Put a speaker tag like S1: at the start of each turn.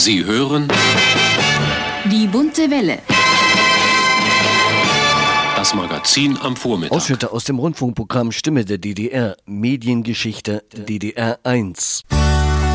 S1: Sie hören
S2: Die bunte Welle.
S1: Das Magazin am Vormittag.
S3: Ausschnitte aus dem Rundfunkprogramm Stimme der DDR, Mediengeschichte DDR 1.